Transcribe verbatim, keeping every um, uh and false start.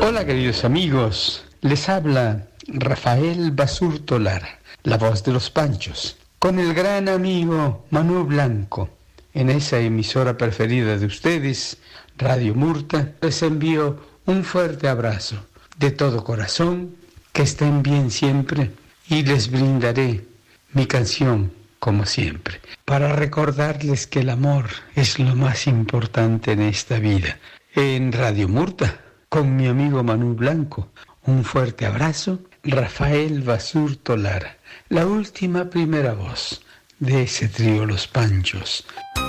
Hola queridos amigos, les habla Rafael Basurto Lara, la voz de los Panchos, con el gran amigo Manu Blanco. En esa emisora preferida de ustedes, Radio Murta, les envío un fuerte abrazo de todo corazón, que estén bien siempre y les brindaré mi canción como siempre, para recordarles que el amor es lo más importante en esta vida. En Radio Murta, con mi amigo Manu Blanco, un fuerte abrazo, Rafael Basurto Lara, la última primera voz de ese trío Los Panchos.